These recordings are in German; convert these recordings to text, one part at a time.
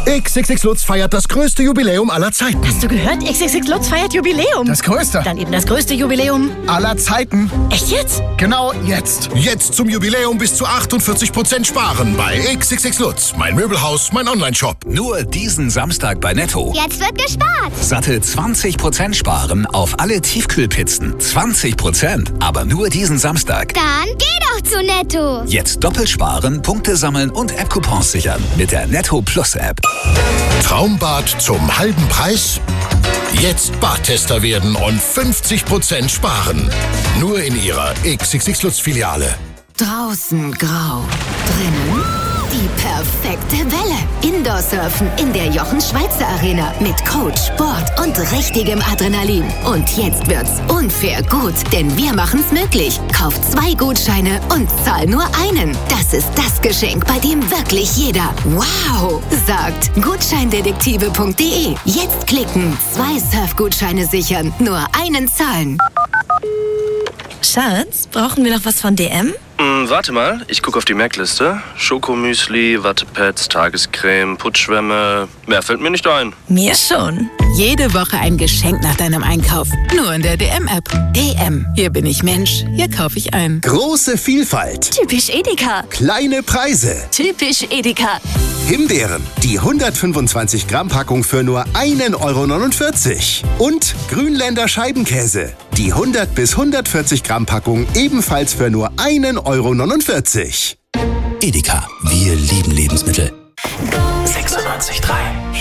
XXX Lutz feiert das größte Jubiläum aller Zeiten. Hast du gehört? XXX Lutz feiert Jubiläum. Das größte. Dann eben das größte Jubiläum aller Zeiten. Echt jetzt? Genau jetzt. Jetzt zum Jubiläum bis zu 48% sparen bei XXX Lutz. Mein Möbelhaus, mein Onlineshop. Nur diesen Samstag bei Netto. Jetzt wird gespart. Satte 20% sparen auf alle Tiefkühlpizzen. 20%, aber nur diesen Samstag. Dann geh doch zu Netto. Jetzt doppelt sparen, Punkte sammeln und App-Coupons sichern mit der Netto Plus App. Traumbad zum halben Preis? Jetzt Badtester werden und 50% sparen. Nur in Ihrer XXX Lutz Filiale. Draußen grau, drinnen die perfekte Welle. Indoor-Surfen in der Jochen-Schweizer Arena mit Coach, Sport und richtigem Adrenalin. Und jetzt wird's unfair gut, denn wir machen's möglich. Kauf 2 Gutscheine und zahl nur einen. Das ist das Geschenk, bei dem wirklich jeder wow sagt. Gutscheindetektive.de. Jetzt klicken, 2 Surfgutscheine sichern, nur einen zahlen. Schatz, brauchen wir noch was von DM? Warte mal, ich gucke auf die Merkliste. Schokomüsli, Wattepads, Tagescreme, Putzschwämme. Mehr fällt mir nicht ein. Mir schon. Jede Woche ein Geschenk nach deinem Einkauf. Nur in der DM-App. DM. Hier bin ich Mensch. Hier kaufe ich ein. Große Vielfalt. Typisch Edeka. Kleine Preise. Typisch Edeka. Himbeeren. Die 125 Gramm Packung für nur 1,49 €. Und Grünländer Scheibenkäse. Die 100 bis 140 Gramm Packung ebenfalls für nur 1,49 €. Edeka, wir lieben Lebensmittel. 96.3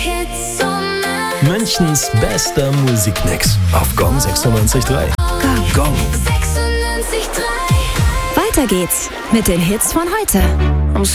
Münchens bester Musikmix auf Gong 96.3. Gong. Weiter geht's mit den Hits von heute.